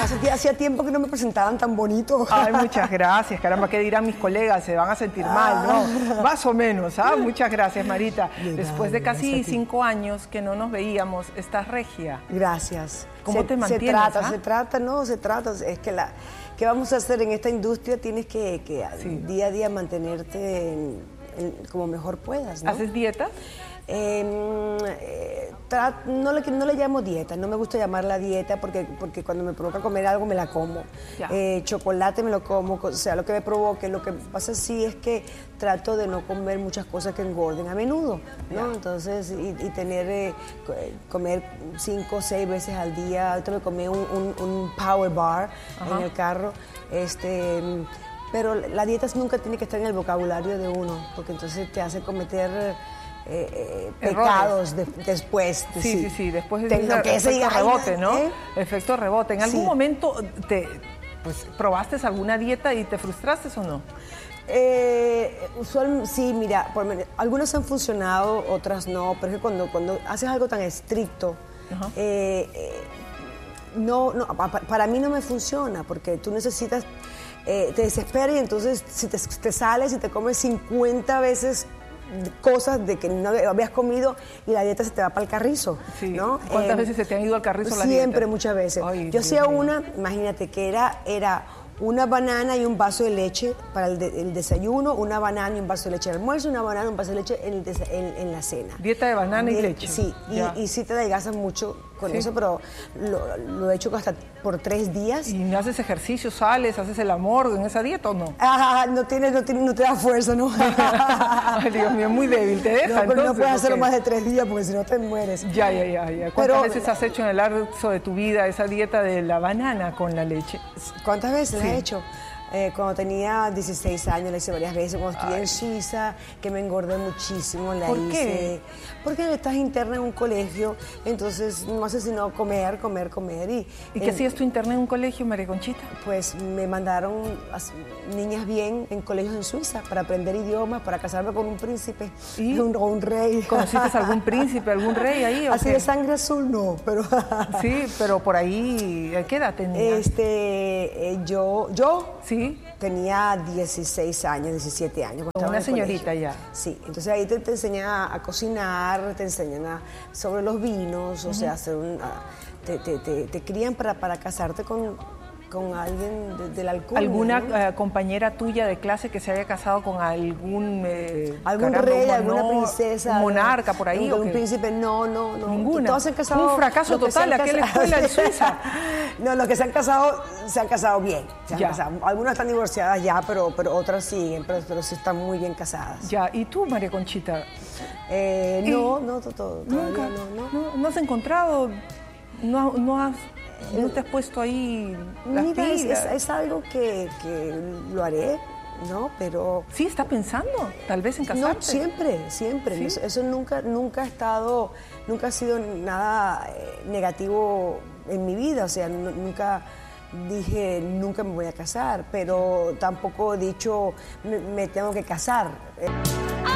hacía tiempo que no me presentaban tan bonito. Ay, muchas gracias. Caramba, ¿qué dirán mis colegas? Se van a sentir mal, ¿no? Más o menos, ¿ah? Muchas gracias, Marita. Después de casi 5 años que no nos veíamos, estás regia. Gracias. ¿Cómo te mantienes? Se trata. Es que ¿qué vamos a hacer en esta industria? Tienes que día a día mantenerte como mejor puedas, ¿no? ¿Haces dietas? No le llamo dieta, no me gusta llamarla dieta porque cuando me provoca comer algo me la como. Chocolate me lo como, o sea, lo que me provoque. Lo que pasa sí es que trato de no comer muchas cosas que engorden a menudo, ¿no? Entonces, y comer 5 o 6 veces al día. Ahorita me comí un power bar en el carro. Pero la dieta nunca tiene que estar en el vocabulario de uno, porque entonces te hace cometer pecados después. Sí, después de efecto rebote, ¿no? Efecto rebote. ¿En algún momento probaste alguna dieta y te frustraste o no? Sí, mira, algunas han funcionado, otras no, pero es que cuando haces algo tan estricto, para mí no me funciona, porque tú necesitas, te desesperas y entonces si te sales y te comes 50 veces cosas de que no habías comido y la dieta se te va para el carrizo, ¿no? ¿Cuántas veces se te han ido al carrizo las dietas? Siempre, muchas veces. Yo hacía imagínate que era una banana y un vaso de leche para el desayuno, una banana y un vaso de leche al almuerzo, una banana y un vaso de leche en la cena. Dieta de banana y leche. Sí, y sí te adelgazas mucho con eso, pero lo he hecho hasta por 3 días. ¿Y no haces ejercicio, sales, haces el amor en esa dieta o no? No te da fuerza, ¿no? Ay, Dios mío, muy débil, te deja. Pero no puedes hacerlo más de 3 días porque si no te mueres. Ya. ¿Cuántas veces has hecho en el lapso de tu vida esa dieta de la banana con la leche? ¿Cuántas veces la he hecho? Cuando tenía 16 años la hice varias veces, cuando estudié en Suiza, que me engordé muchísimo, la hice. ¿Por qué? Porque estás interna en un colegio, entonces no haces sino comer. ¿Y qué hacías tú interna en un colegio, María Conchita? Pues me mandaron niñas bien en colegios en Suiza para aprender idiomas, para casarme con un príncipe, un rey. ¿Conociste algún príncipe, algún rey ahí? Así de sangre azul no, pero... Sí, pero por ahí, ¿qué edad tenías? Yo... Sí. Tenía 16 años, 17 años. Una señorita ya. Sí, entonces ahí te enseñan a cocinar, te enseñan sobre los vinos, o sea, te crían para casarte con alguien del alcurnia. ¿Alguna compañera tuya de clase que se haya casado con algún rey, alguna princesa? ¿Un monarca por ahí? ¿Un príncipe? No. Ninguna. Todos se han casado. Un fracaso total, aquella escuela en Suiza. No, los que se han casado bien. Algunas están divorciadas ya, pero otras siguen, pero sí están muy bien casadas. Ya, ¿y tú, María Conchita? No, ¿Nunca? ¿No has encontrado? ¿No te has puesto ahí las pilas? Es algo que lo haré, ¿no? Pero... ¿Sí estás pensando tal vez en casarte? No, siempre. ¿Sí? Eso nunca ha sido nada negativo en mi vida, o sea, nunca dije nunca me voy a casar, pero tampoco he dicho me tengo que casar.